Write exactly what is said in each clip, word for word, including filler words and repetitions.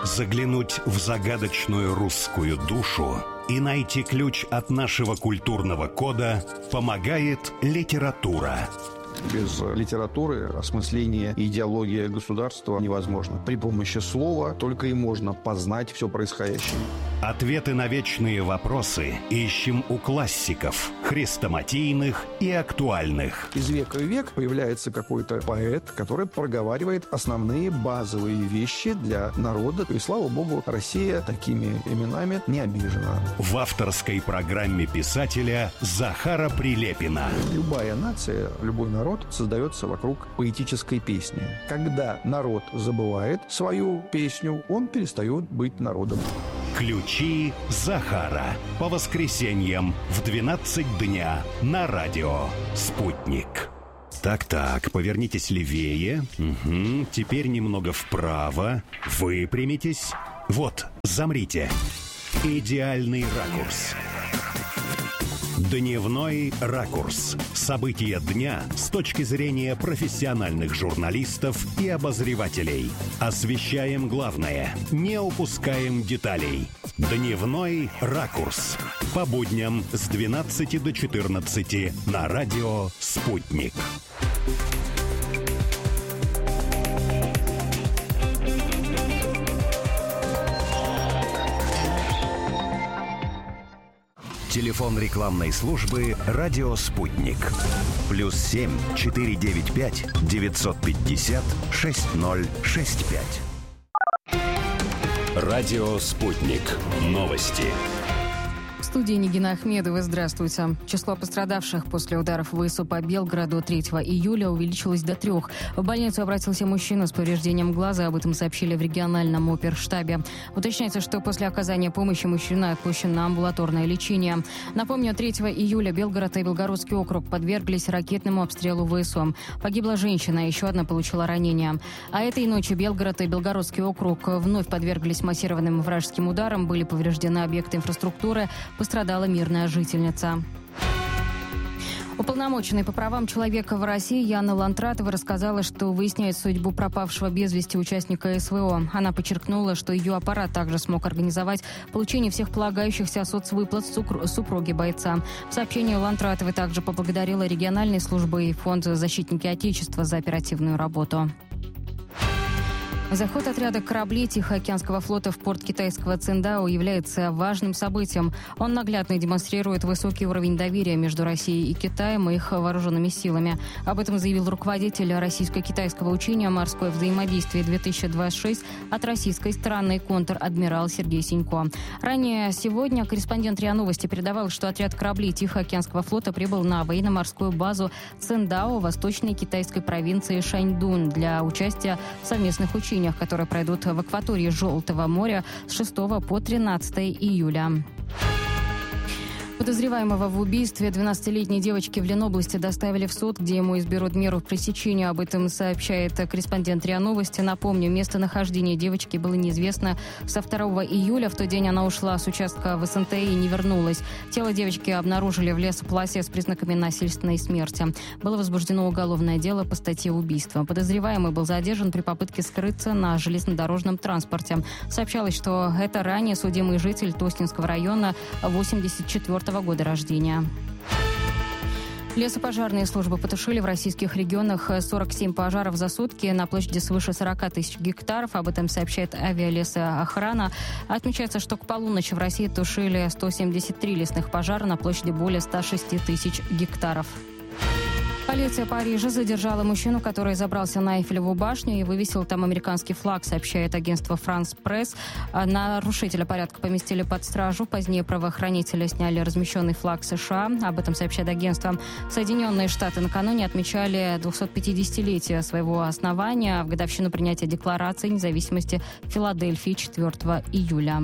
Заглянуть в загадочную русскую душу и найти ключ от нашего культурного кода помогает литература. Без литературы осмысление и идеология государства невозможно. При помощи слова только и можно познать все происходящее. Ответы на вечные вопросы ищем у классиков, хрестоматийных и актуальных. Из века в век появляется какой-то поэт, который проговаривает основные базовые вещи для народа. И, слава богу, Россия такими именами не обижена. В авторской программе писателя Захара Прилепина. Любая нация, любой народ создается вокруг поэтической песни. Когда народ забывает свою песню, он перестает быть народом. Ключи Захара. По воскресеньям в двенадцать дня на радио «Спутник». Так-так, повернитесь левее. Угу. Теперь немного вправо. Выпрямитесь. Вот, замрите. Идеальный ракурс. Дневной ракурс. События дня с точки зрения профессиональных журналистов и обозревателей. Освещаем главное, не упускаем деталей. Дневной ракурс. По будням с двенадцати до четырнадцати на радио «Спутник». Телефон рекламной службы «Радио Спутник». Плюс семь четыре девять пять девятьсот пятьдесят шесть ноль шесть пять. Радио Спутник. Новости. В студии Нигина Ахмедова. Здравствуйте. Число пострадавших после ударов ВСУ по Белгороду третьего июля увеличилось до трех. В больницу обратился мужчина с повреждением глаза. Об этом сообщили в региональном оперштабе. Уточняется, что после оказания помощи мужчина отпущен на амбулаторное лечение. Напомню, третьего июля Белгород и Белгородский округ подверглись ракетному обстрелу ВСУ. Погибла женщина, еще одна получила ранение. А этой ночью Белгород и Белгородский округ вновь подверглись массированным вражеским ударам. Были повреждены объекты инфраструктуры. Пострадала мирная жительница. Уполномоченный по правам человека в России Яна Лантратова рассказала, что выясняет судьбу пропавшего без вести участника СВО. Она подчеркнула, что ее аппарат также смог организовать получение всех полагающихся соцвыплат супруги бойца. В сообщении Лантратовой также поблагодарила региональные службы и фонд «Защитники Отечества» за оперативную работу. Заход отряда кораблей Тихоокеанского флота в порт китайского Циндао является важным событием. Он наглядно демонстрирует высокий уровень доверия между Россией и Китаем и их вооруженными силами. Об этом заявил руководитель российско-китайского учения «Морское взаимодействие-две тысячи двадцать шесть» от российской стороны контр-адмирал Сергей Синько. Ранее сегодня корреспондент РИА Новости передавал, что отряд кораблей Тихоокеанского флота прибыл на военно-морскую базу Циндао в восточной китайской провинции Шаньдун для участия в совместных учениях, которые пройдут в акватории Желтого моря с шестого по тринадцатое июля. Подозреваемого в убийстве двенадцатилетней девочки в Ленобласти доставили в суд, где ему изберут меру к пресечению. Об этом сообщает корреспондент РИА Новости. Напомню, местонахождение девочки было неизвестно со второго июля. В тот день она ушла с участка в СНТ и не вернулась. Тело девочки обнаружили в лесополосе с признаками насильственной смерти. Было возбуждено уголовное дело по статье убийства. Подозреваемый был задержан при попытке скрыться на железнодорожном транспорте. Сообщалось, что это ранее судимый житель Тостинского района восемьдесят четвёртого года рождения. Лесопожарные службы потушили в российских регионах сорок семь пожаров за сутки на площади свыше сорок тысяч гектаров. Об этом сообщает авиалесоохрана. Отмечается, что к полуночи в России тушили сто семьдесят три лесных пожара на площади более ста шести тысяч гектаров. Полиция Парижа задержала мужчину, который забрался на Эйфелеву башню и вывесил там американский флаг, сообщает агентство «Франс Пресс». Нарушителя порядка поместили под стражу. Позднее правоохранители сняли размещенный флаг США. Об этом сообщает агентство. Соединенные Штаты накануне отмечали двухсотпятидесятилетие своего основания в годовщину принятия Декларации независимости Филадельфии четвёртого июля.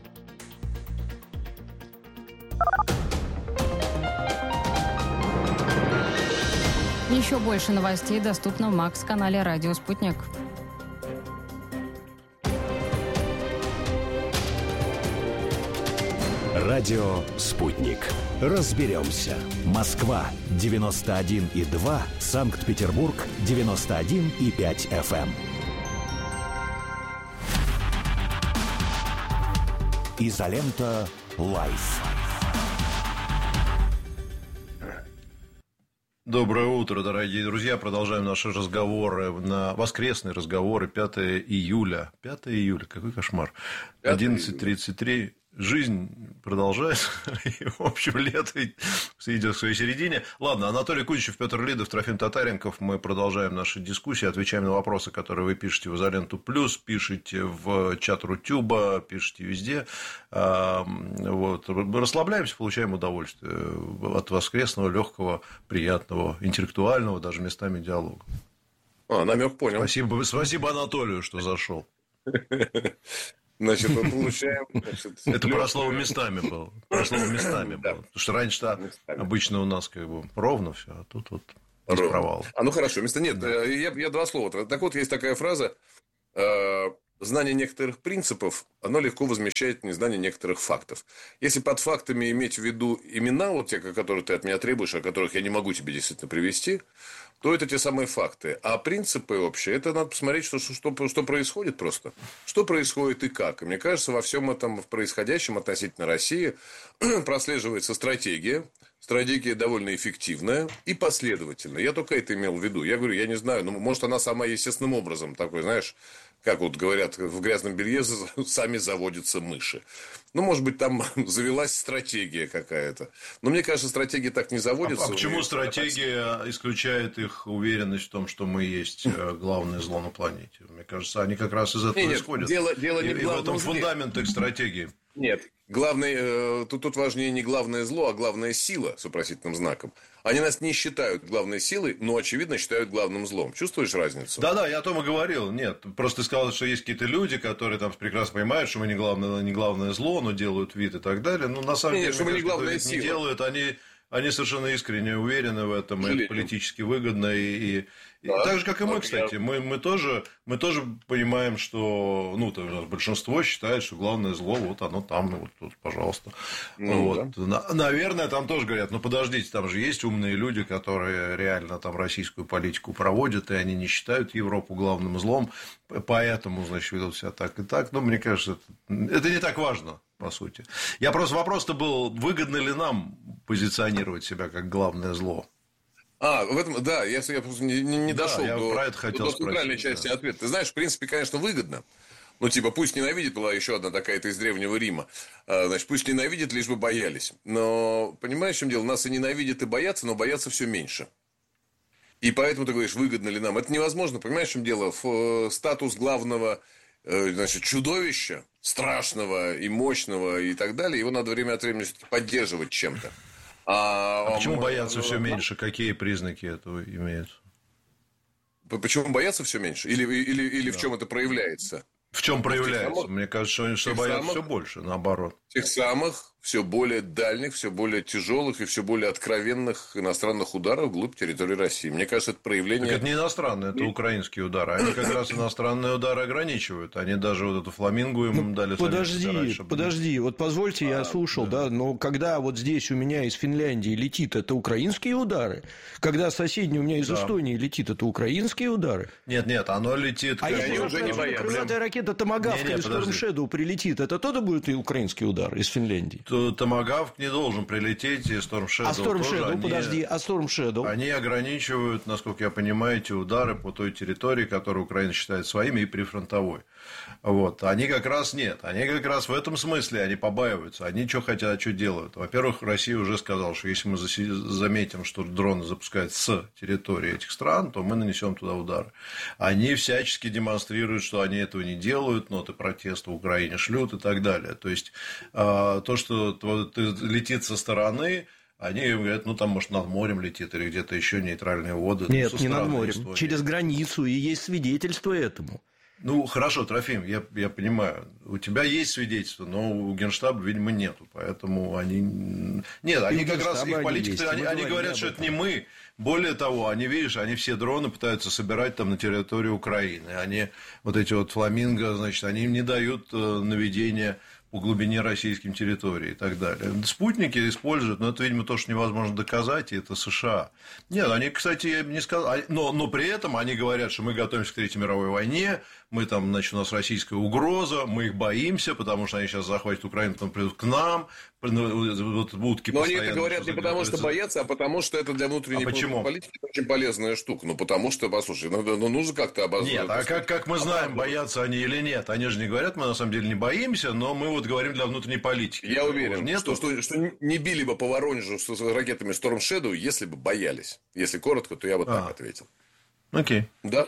Еще больше новостей доступно в Макс-канале «Радио Спутник». Радио «Спутник». Разберемся. Москва девяносто один и два, Санкт-Петербург девяносто один и пять эф эм. Изолента Лайф. Доброе утро, дорогие друзья. Продолжаем наши разговоры, на воскресные разговоры. пятое июля. пятое июля, какой кошмар. одиннадцать тридцать три. Жизнь продолжается, и, в общем, лето идет к своей середине. Ладно, Анатолий Кузичев, Петр Лидов, Трофим Татаренков. Мы продолжаем наши дисcussии, отвечаем на вопросы, которые вы пишете в Изоленту Плюс, пишите в чат Рутюба, пишите везде. Вот. Расслабляемся, получаем удовольствие от воскресного, легкого, приятного, интеллектуального, даже местами диалога. А, намек понял. Спасибо, спасибо Анатолию, что зашел. Значит, мы получаем... Значит, это про слово местами было. Про слово местами было. Потому что раньше-то обычно у нас как бы ровно все, а тут вот без провалов. А ну хорошо, место нет. Я, я два слова. Так вот, есть такая фраза: знание некоторых принципов, оно легко возмещает незнание некоторых фактов. Если под фактами иметь в виду имена, вот те, которые ты от меня требуешь, о которых я не могу тебе действительно привести, то это те самые факты. А принципы общие, это надо посмотреть, что, что, что происходит просто. Что происходит и как. И мне кажется, во всем этом в происходящем относительно России прослеживается стратегия. Стратегия довольно эффективная и последовательная. Я только это имел в виду. Я говорю, я не знаю, ну, может, она сама естественным образом такой, знаешь, как вот говорят, в грязном белье сами заводятся мыши. Ну, может быть, там завелась стратегия какая-то. Но мне кажется, стратегия так не заводится. А, а почему стратегия исключает их уверенность в том, что мы есть главное зло на планете? Мне кажется, они как раз из этого нет, исходят. Дело, дело не и, и в этом фундамент их стратегии. Нет. Главное, тут, тут важнее не главное зло, а главная сила с вопросительным знаком. Они нас не считают главной силой, но, очевидно, считают главным злом. Чувствуешь разницу? Да-да, я о том и говорил. Нет, просто сказал, что есть какие-то люди, которые там прекрасно понимают, что мы не главное, не главное зло, но делают вид и так далее. Но на самом нет, деле, что мы не главная сила. Не делают, они... Они совершенно искренне уверены в этом, и это политически выгодно. И, и, да, и так же, как и мы, кстати. Я... Мы, мы, тоже, мы тоже понимаем, что ну, то, большинство считает, что главное зло, вот оно там, вот тут, пожалуйста. Ну, вот. Да. Наверное, там тоже говорят, ну, подождите, там же есть умные люди, которые реально там российскую политику проводят, и они не считают Европу главным злом, поэтому, значит, ведут себя так и так. Но мне кажется, это, это не так важно. По сути. Я просто вопрос-то был, выгодно ли нам позиционировать себя как главное зло? А, в этом, да, я, я просто не, не да, дошел я до, про это хотел до центральной части да. ответа. Ты знаешь, в принципе, конечно, выгодно. Ну, типа, пусть ненавидит, была еще одна такая-то из Древнего Рима. Значит, пусть ненавидит, лишь бы боялись. Но, понимаешь, в чем дело? Нас и ненавидят, и боятся, но боятся все меньше. И поэтому ты говоришь, выгодно ли нам. Это невозможно. Понимаешь, в чем дело? В статус главного... Значит, чудовища, страшного и мощного и так далее, его надо время от времени поддерживать чем-то. А, а почему мы, боятся ну, все меньше? Какие признаки этого имеют? Почему боятся все меньше? Или, или, или да. в чем это проявляется? В чем проявляется? Самых, Мне кажется, что боятся самых, все больше, наоборот. Тех самых все более дальних, все более тяжелых и все более откровенных иностранных ударов вглубь территории России. Мне кажется, это проявление... Так это не иностранные, это украинские удары. Они как раз иностранные удары ограничивают. Они даже вот эту фламингу им ну, дали... Подожди, раньше, подожди. Вот позвольте, я а, слушал, да. да, но когда вот здесь у меня из Финляндии летит, это украинские удары. Когда соседний у меня из да. Эстонии летит, это украинские удары. Нет, нет, оно летит... А если уже не боятся. Крылатая ракета Томагавк или Storm Shadow прилетит, это тоже будет и украинский удар из Финляндии? Томагавк не должен прилететь, и Storm Shadow А Storm тоже. Shadow, Они, подожди, а Storm Shadow? Они ограничивают, насколько я понимаю, эти удары по той территории, которую Украина считает своими, и прифронтовой. Вот. Они как раз нет. Они как раз в этом смысле, они побаиваются. Они что хотят, что делают. Во-первых, Россия уже сказала, что если мы заметим, что дроны запускают с территории этих стран, то мы нанесем туда удары. Они всячески демонстрируют, что они этого не делают, ноты протеста в Украине шлют и так далее. То есть, то, что летит со стороны, они говорят, ну там, может, над морем летит или где-то еще нейтральные воды. Нет, ну, не над морем, истории. Через границу, и есть свидетельство этому. Ну, хорошо, Трофим, я, я понимаю, у тебя есть свидетельства, но у Генштаба, видимо, нету, поэтому они... Нет, они как раз, их политики, они, они говорят, что это не мы, более того, они, видишь, они все дроны пытаются собирать там на территории Украины. Они, вот эти вот фламинго, значит, они им не дают наведения по глубине российским территорий и так далее. Спутники используют, но это, видимо, то, что невозможно доказать, и это США. Нет, они, кстати, я бы не сказал, но, но при этом они говорят, что мы готовимся к Третьей мировой войне, мы там, значит, у нас российская угроза, мы их боимся, потому что они сейчас захватят Украину, потом придут к нам, вот будки. Но они это говорят не потому, что боятся, а потому, что это для внутренней а политики очень полезная штука. Ну, потому что, послушай, ну, ну нужно как-то обозначить. Нет, а как, как мы знаем, а боятся они или нет? Они же не говорят, мы на самом деле не боимся, но мы вот говорим для внутренней политики. Я уверен, что, что, что не били бы по Воронежу с ракетами Storm Shadow, если бы боялись. Если коротко, то я вот а. так ответил. Окей. Да.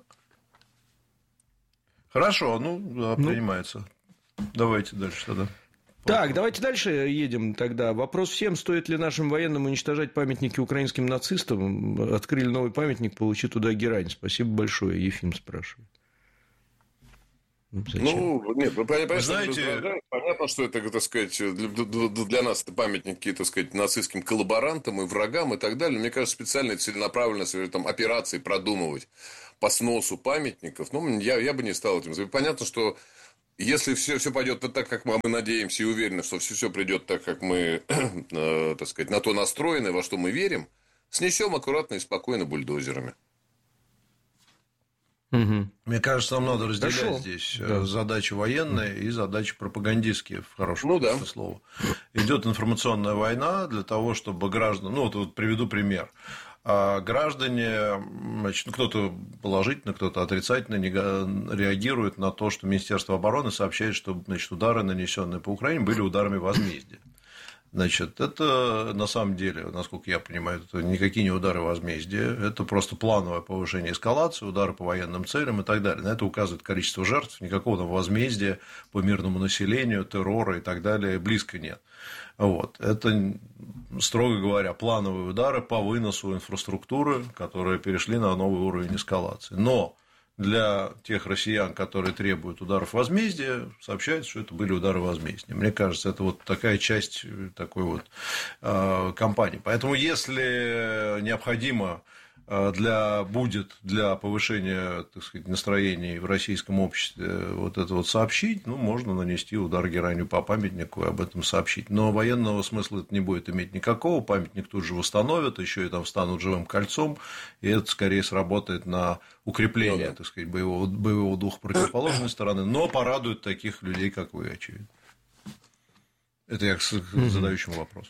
Хорошо, ну, да, ну, принимается. Давайте дальше тогда. Так, давайте дальше едем тогда. Вопрос всем, стоит ли нашим военным уничтожать памятники украинским нацистам? Открыли новый памятник, получи туда герань. Спасибо большое, Ефим спрашивает. Зачем? Ну, нет, вы понятно, знаете... понятно, что это, так сказать, для нас это памятники, так сказать, нацистским коллаборантам и врагам и так далее. Мне кажется, специально целенаправленно там, операции продумывать по сносу памятников. Ну, я, я бы не стал этим. Понятно, что если все, все пойдет так, как мы надеемся и уверены, что все, все придет так, как мы, э, так сказать, на то настроены, во что мы верим, снесем аккуратно и спокойно бульдозерами. Угу. Мне кажется, нам надо разделять Хорошо. здесь да. задачи военные и задачи пропагандистские, в хорошем ну, смысле да. слова. Идет информационная война для того, чтобы граждан... Ну, вот, вот приведу пример. А граждане, значит, ну, кто-то положительно, кто-то отрицательно реагирует на то, что Министерство обороны сообщает, что, значит, удары, нанесенные по Украине, были ударами возмездия. Значит, это на самом деле, насколько я понимаю, это никакие не удары возмездия, это просто плановое повышение эскалации, удары по военным целям и так далее. На это указывает количество жертв, никакого там возмездия по мирному населению, террора и так далее близко нет. Вот. Это, строго говоря, плановые удары по выносу инфраструктуры, которые перешли на новый уровень эскалации. Но для тех россиян, которые требуют ударов возмездия, сообщается, что это были удары возмездия. Мне кажется, это вот такая часть такой вот э, кампании. Поэтому, если необходимо для, будет для повышения, так сказать, настроений в российском обществе вот это вот сообщить, ну, можно нанести удар геранью по памятнику и об этом сообщить. Но военного смысла это не будет иметь никакого. Памятник тут же восстановят, еще и там встанут живым кольцом, и это скорее сработает на укрепление, так сказать, боевого, боевого духа противоположной стороны, но порадует таких людей, как вы, очевидно. Это я к задающему вопрос.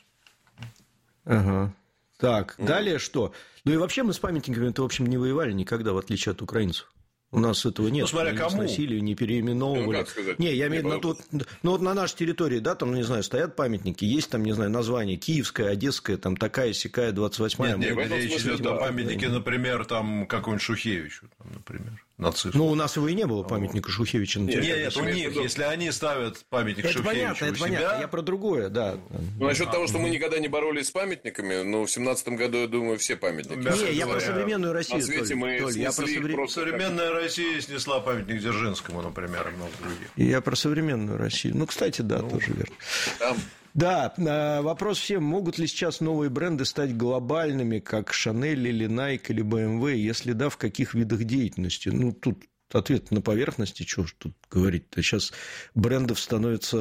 Ага. Так, mm. далее что? Ну и вообще мы с памятниками-то, в общем, не воевали никогда, в отличие от украинцев. У нас этого нет. Ну, смотря не кому. сносили, не переименовывали. Ну, не, я имею в виду, тут, ну, вот на нашей территории, да, там, не знаю, стоят памятники, есть там, не знаю, название Киевская, Одесская, там такая, сякая, двадцать восьмая. Нет, нет, речь идет о памятнике, например, там, какому-нибудь Шухевичу, там, например, нацисту. Ну, у нас его и не было, памятника Шухевича. На нет, нет, у них, если они ставят памятник это Шухевичу понятно, это у себя... понятно, я про другое, да. Ну, насчет того, что мы никогда не боролись с памятниками, ну, в семнадцатом году, я думаю, все памятники. Не, я про современную Россию, на свете мы Толь, я про современную... Современная Россия снесла памятник Дзержинскому, например, и много других. Я про современную Россию. Ну, кстати, да, ну, тоже верно. Там... Да, вопрос всем, могут ли сейчас новые бренды стать глобальными, как Шанель или Nike или бэ эм вэ, если да, в каких видах деятельности? Ну, тут ответ на поверхности, чего ж тут говорить-то. Сейчас брендов становится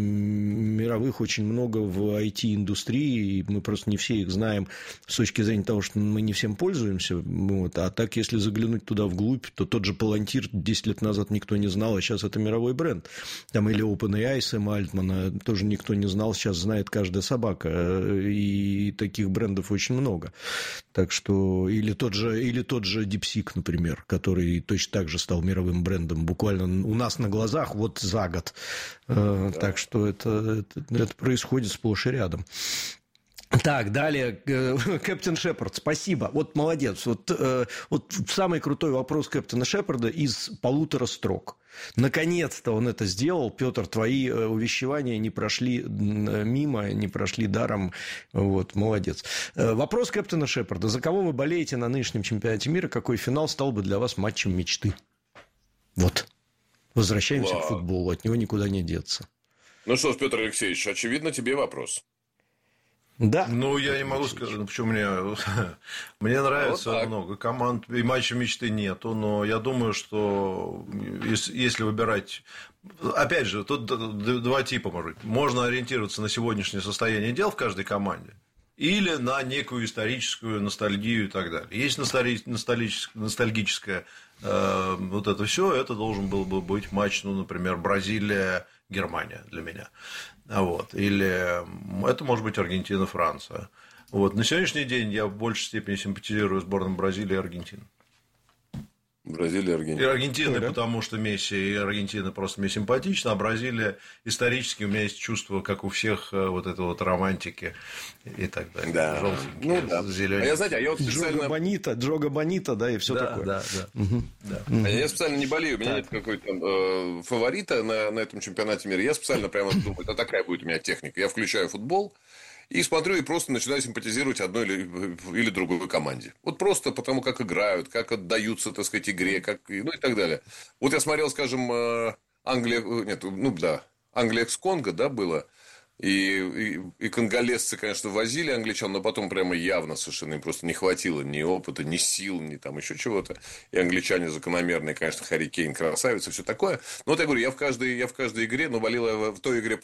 мировых очень много в ай ти-индустрии, и мы просто не все их знаем с точки зрения того, что мы не всем пользуемся. Вот. А так, если заглянуть туда вглубь, то тот же Palantir десять лет назад никто не знал, а сейчас это мировой бренд. Там или OpenAI Сэма Альтмана тоже никто не знал, сейчас знает каждая собака. И таких брендов очень много. Так что... Или тот же, или тот же DeepSeek, например, который точно так же стал мировым брендом буквально у нас на глазах вот за год. Да. Так что это, это, это происходит сплошь и рядом. Так, далее, Кэптен Шепард, спасибо. Вот молодец. Вот, вот самый крутой вопрос Кэптена Шепарда из полутора строк. Наконец-то он это сделал. Петр, твои увещевания не прошли мимо, не прошли даром. Вот, молодец. Вопрос Кэптена Шепарда. За кого вы болеете на нынешнем чемпионате мира? Какой финал стал бы для вас матчем мечты? Вот. Возвращаемся Вау. к футболу. От него никуда не деться. Ну что ж, Петр Алексеевич, очевидно, тебе вопрос. Да. Ну, я не могу сказать, почему мне... Мне нравится вот много команд, и матча мечты нету, но я думаю, что если выбирать... Опять же, тут два типа, может быть. Можно ориентироваться на сегодняшнее состояние дел в каждой команде, или на некую историческую ностальгию и так далее. Есть ностальгическое э, вот это все, это должен был бы быть матч, ну, например, Бразилия-Германия для меня. Вот. Или это может быть Аргентина-Франция. Вот. На сегодняшний день я в большей степени симпатизирую сборным Бразилии и Аргентины. Бразилия, Аргентина. И Аргентина, да, потому что Месси, и Аргентина просто мне симпатична, а Бразилия исторически у меня есть чувство, как у всех, вот этой вот романтики и так далее. Да. Желтенькие, ну, да. зеленые. А я, знаете, а я вот специально... Джога Бонита, Джога Бонита, да, и все да, такое. Да, да, угу. да. А я специально не болею, у меня так. нет какой-то э, фаворита на, на этом чемпионате мира. Я специально прямо думаю, это такая будет у меня техника. Я включаю футбол и смотрю, и просто начинаю симпатизировать одной или, или другой команде. Вот просто потому, как играют, как отдаются, так сказать, игре, как, ну и так далее. Вот я смотрел, скажем, Англия... Нет, ну да, Англия с Конго, да, было. И, и, и конголезцы, конечно, возили англичан, но потом прямо явно совершенно им просто не хватило ни опыта, ни сил, ни там еще чего-то. И англичане закономерные, конечно, Харри Кейн, красавец и все такое. Но вот я говорю, я в каждой, я в каждой игре, но болел я в той игре